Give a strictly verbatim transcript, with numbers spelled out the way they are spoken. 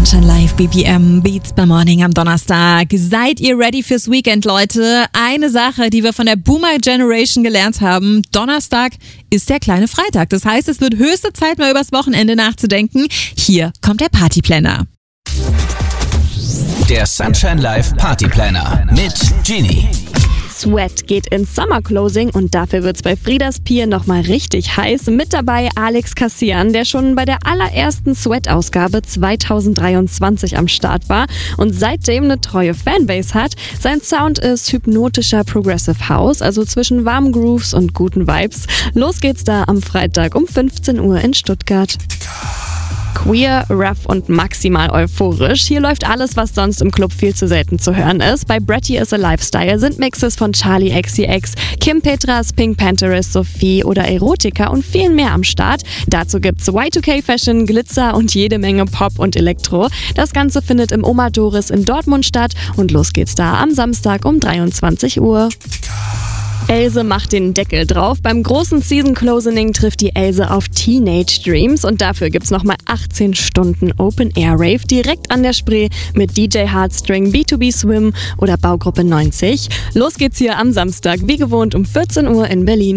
Sunshine Live, B P M, Beats by Morning am Donnerstag. Seid ihr ready fürs Weekend, Leute? Eine Sache, die wir von der Boomer Generation gelernt haben: Donnerstag ist der kleine Freitag. Das heißt, es wird höchste Zeit, mal übers Wochenende nachzudenken. Hier kommt der Partyplanner. Der Sunshine Live Partyplanner mit Genie. Sweat geht ins Summer Closing und dafür wird's bei Frieders Pier nochmal richtig heiß. Mit dabei Alex Kassian, der schon bei der allerersten Sweat-Ausgabe zwanzig dreiundzwanzig am Start war und seitdem eine treue Fanbase hat. Sein Sound ist hypnotischer Progressive House, also zwischen warmen Grooves und guten Vibes. Los geht's da am Freitag um fünfzehn Uhr in Stuttgart. Queer, rough und maximal euphorisch. Hier läuft alles, was sonst im Club viel zu selten zu hören ist. Bei Bratty is a Lifestyle sind Mixes von Charlie X C X, Kim Petras, Pink Panthers, Sophie oder Erotica und viel mehr am Start. Dazu gibt's Y zwei K Fashion, Glitzer und jede Menge Pop und Elektro. Das Ganze findet im Oma Doris in Dortmund statt und los geht's da am Samstag um dreiundzwanzig Uhr. Else macht den Deckel drauf. Beim großen Season Closing trifft die Else auf Teenage Dreams und dafür gibt's nochmal achtzehn Stunden Open Air Rave direkt an der Spree mit D J Heartstring, B zwei B Swim oder Baugruppe neunzig. Los geht's hier am Samstag, wie gewohnt um vierzehn Uhr in Berlin.